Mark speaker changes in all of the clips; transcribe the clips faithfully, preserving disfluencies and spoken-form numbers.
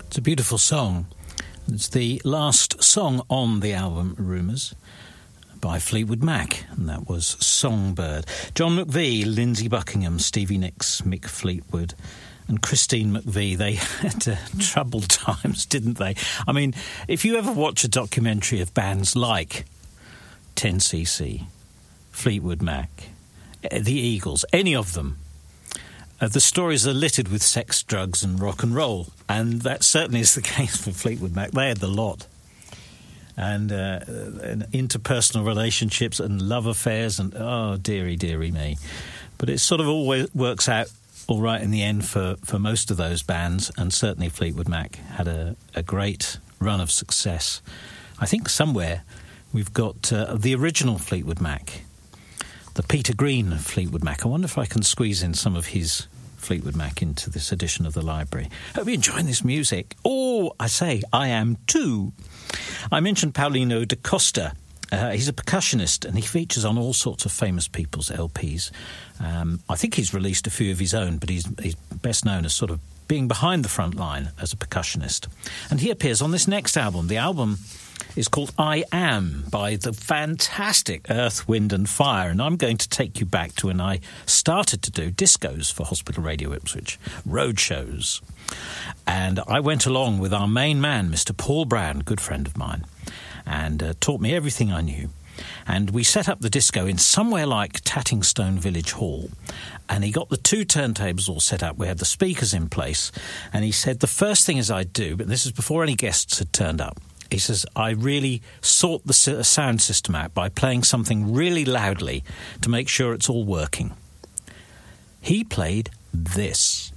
Speaker 1: It's a beautiful song. It's the last song on the album Rumours by Fleetwood Mac, and that was Songbird. John McVie, Lindsey Buckingham, Stevie Nicks, Mick Fleetwood and Christine McVie. They had uh, troubled times, didn't they? I mean, if you ever watch a documentary of bands like ten C C, Fleetwood Mac, the Eagles, any of them, Uh, the stories are littered with sex, drugs and rock and roll, and that certainly is the case for Fleetwood Mac. They had the lot. And, uh, and interpersonal relationships and love affairs and, oh, dearie, dearie me. But it sort of always works out all right in the end for, for most of those bands, and certainly Fleetwood Mac had a, a great run of success. I think somewhere we've got uh, the original Fleetwood Mac, the Peter Green Fleetwood Mac. I wonder if I can squeeze in some of his Fleetwood Mac into this edition of the library. Hope you're enjoying this music. Oh, I say, I am too. I mentioned Paulino da Costa. Uh, he's a percussionist, and he features on all sorts of famous people's L Ps. Um, I think he's released a few of his own, but he's, he's best known as sort of being behind the front line as a percussionist. And he appears on this next album. The album is called I Am by the fantastic Earth, Wind and Fire, and I'm going to take you back to when I started to do discos for Hospital Radio Ipswich, road shows. And I went along with our main man, Mister Paul Brown, good friend of mine, and uh, taught me everything I knew. And we set up the disco in somewhere like Tattingstone Village Hall, and he got the two turntables all set up. We had the speakers in place, and he said the first thing as I'd do, but this is before any guests had turned up, he says, I really sort the sound system out by playing something really loudly to make sure it's all working. He played this.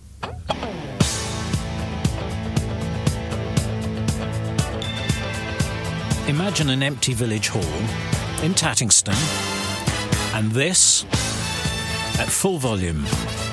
Speaker 1: Imagine an empty village hall in Tattingstone, and this at full volume.